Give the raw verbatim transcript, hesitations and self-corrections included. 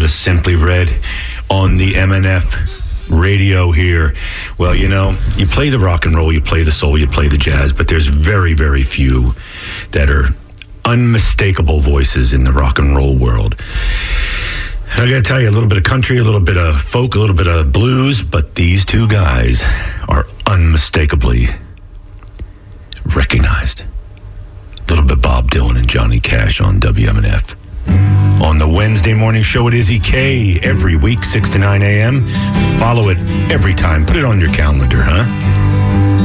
of Simply Red on the M N F radio here. Well, you know, you play the rock and roll, you play the soul, you play the jazz, but there's very, very few that are unmistakable voices in the rock and roll world. And I got to tell you, a little bit of country, a little bit of folk, a little bit of blues, but these two guys are unmistakably recognized. A little bit Bob Dylan and Johnny Cash on W M N F. On the Wednesday morning show at Izzy K every week, six to nine a.m. Follow it every time. Put it on your calendar, huh?